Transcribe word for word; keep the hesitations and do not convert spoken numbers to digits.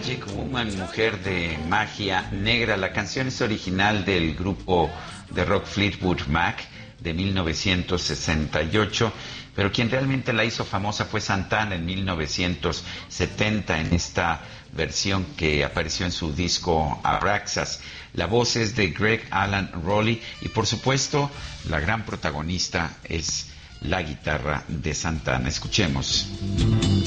Magic Woman, mujer de magia negra. La canción es original del grupo de rock Fleetwood Mac de mil novecientos sesenta y ocho, pero quien realmente la hizo famosa fue Santana en mil novecientos setenta en esta versión que apareció en su disco Abraxas. La voz es de Greg Alan Rowley y por supuesto la gran protagonista es la guitarra de Santana. Escuchemos.